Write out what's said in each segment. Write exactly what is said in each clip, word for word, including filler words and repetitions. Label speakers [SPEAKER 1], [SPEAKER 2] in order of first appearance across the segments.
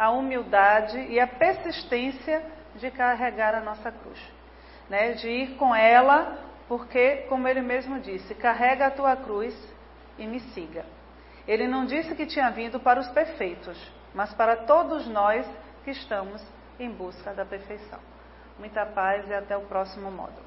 [SPEAKER 1] a humildade e a persistência de carregar a nossa cruz, né? De ir com ela, porque, como ele mesmo disse, carrega a tua cruz e me siga. Ele não disse que tinha vindo para os perfeitos, mas para todos nós que estamos em busca da perfeição. Muita paz e até o próximo módulo.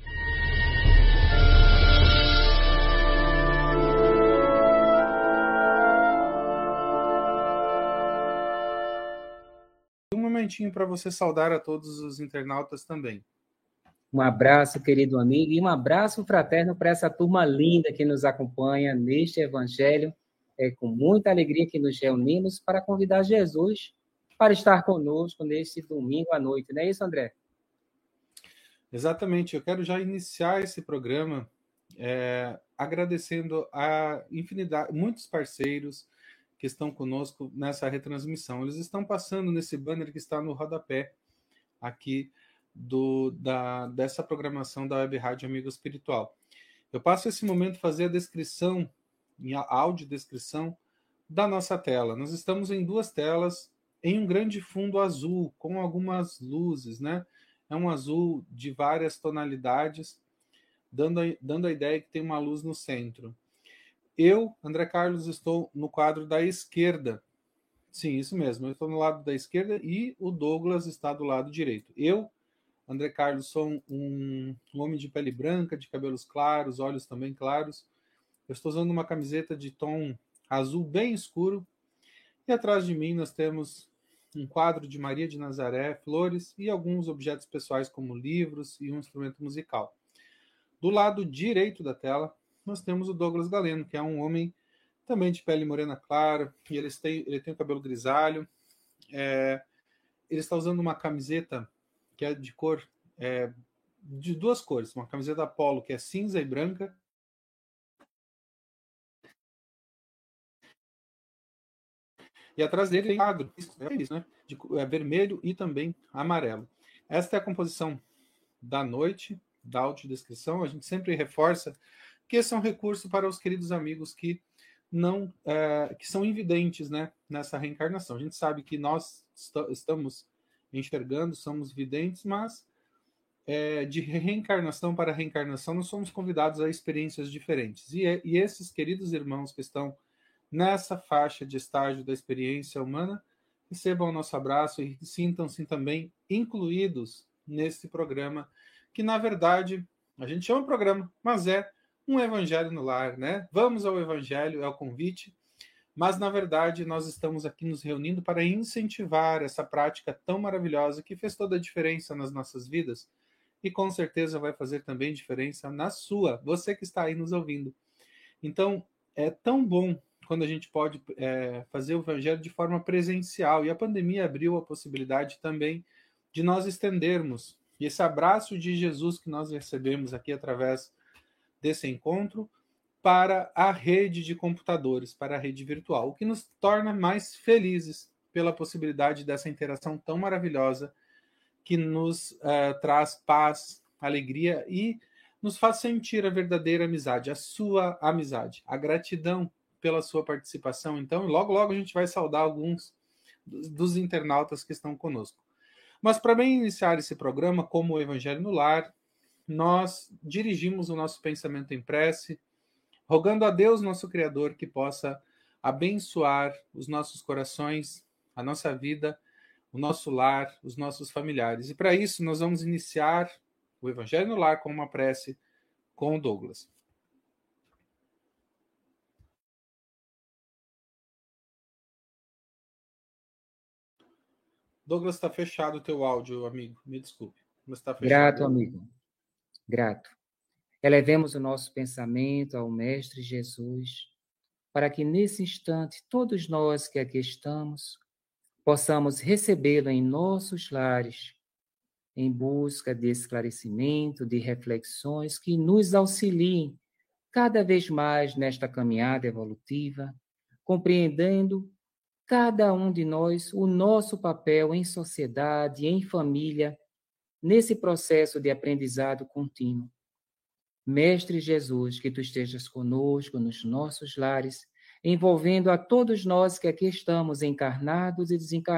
[SPEAKER 2] Um momentinho para você saudar a todos os internautas também.
[SPEAKER 3] Um abraço, querido amigo, e um abraço fraterno para essa turma linda que nos acompanha neste Evangelho. É com muita alegria que nos reunimos para convidar Jesus para estar conosco neste domingo à noite. Não é isso, André?
[SPEAKER 2] Exatamente. Eu quero já iniciar esse programa é, agradecendo a infinidade, muitos parceiros que estão conosco nessa retransmissão. Eles estão passando nesse banner que está no rodapé aqui do, da, dessa programação da Web Rádio Amigo Espiritual. Eu passo esse momento fazer a descrição, em audiodescrição da nossa tela. Nós estamos em duas telas, em um grande fundo azul, com algumas luzes, né? É um azul de várias tonalidades, dando a, dando a ideia que tem uma luz no centro. Eu, André Carlos, estou no quadro da esquerda. Sim, isso mesmo. Eu estou no lado da esquerda e o Douglas está do lado direito. Eu, André Carlos, sou um, um homem de pele branca, de cabelos claros, olhos também claros. Eu estou usando uma camiseta de tom azul bem escuro. E atrás de mim nós temos um quadro de Maria de Nazaré, flores e alguns objetos pessoais como livros e um instrumento musical. Do lado direito da tela, nós temos o Douglas Galeno, que é um homem também de pele morena clara, e ele tem, ele tem o cabelo grisalho. É, ele está usando uma camiseta que é de cor, é, de duas cores, uma camiseta polo que é cinza e branca, e atrás dele tem quadro, é isso, né? De é, vermelho e também amarelo. Esta é a composição da noite, da audiodescrição. A gente sempre reforça que esse é um recurso para os queridos amigos que não é, que são invidentes, né, nessa reencarnação. A gente sabe que nós est- estamos enxergando, somos videntes, mas é, de reencarnação para reencarnação nós somos convidados a experiências diferentes. E, e esses queridos irmãos que estão nessa faixa de estágio da experiência humana recebam o nosso abraço e sintam-se também incluídos nesse programa, que na verdade a gente chama programa, mas é um evangelho no lar, né? Vamos ao evangelho, é o convite, mas na verdade nós estamos aqui nos reunindo para incentivar essa prática tão maravilhosa que fez toda a diferença nas nossas vidas e com certeza vai fazer também diferença na sua, você que está aí nos ouvindo. Então, é tão bom quando a gente pode é, fazer o evangelho de forma presencial, e a pandemia abriu a possibilidade também de nós estendermos esse abraço de Jesus que nós recebemos aqui através desse encontro para a rede de computadores, para a rede virtual, o que nos torna mais felizes pela possibilidade dessa interação tão maravilhosa que nos uh, traz paz, alegria e nos faz sentir a verdadeira amizade, a sua amizade, a gratidão pela sua participação. Então, logo, logo a gente vai saudar alguns dos, dos internautas que estão conosco. Mas para bem iniciar esse programa, como o Evangelho no Lar, nós dirigimos o nosso pensamento em prece, rogando a Deus, nosso Criador, que possa abençoar os nossos corações, a nossa vida, o nosso lar, os nossos familiares. E para isso nós vamos iniciar o Evangelho no Lar com uma prece com o Douglas. Douglas, está fechado o teu áudio, amigo. Me desculpe. Mas está fechado.
[SPEAKER 3] Grato, amigo. Grato. Elevemos o nosso pensamento ao Mestre Jesus, para que nesse instante todos nós que aqui estamos possamos recebê-lo em nossos lares, em busca de esclarecimento, de reflexões que nos auxiliem cada vez mais nesta caminhada evolutiva, compreendendo cada um de nós o nosso papel em sociedade, em família, nesse processo de aprendizado contínuo. Mestre Jesus, que tu estejas conosco nos nossos lares, envolvendo a todos nós que aqui estamos encarnados e desencarnados,